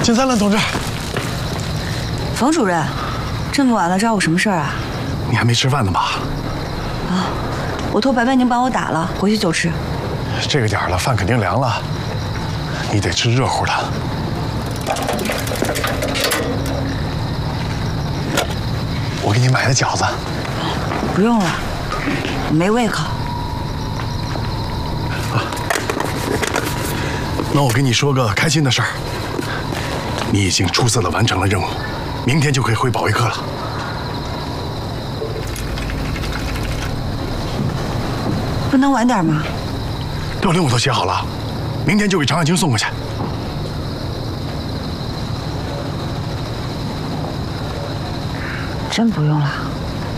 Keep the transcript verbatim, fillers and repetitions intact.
金三郎同志， 冯主任，这么晚了找我什么事儿啊？ 你还没吃饭呢吧？ 啊，我托白白宁帮我打了，回去就吃。 这个点儿了，饭肯定凉了，你得吃热乎的。我给你买的饺子。 不用了，我没胃口。 啊，那我跟你说个开心的事儿，你已经出色的完成了任务，明天就可以回保卫科了。 不能晚点吗？ 调令我都写好了，明天就给常爱卿送过去。 真不用了。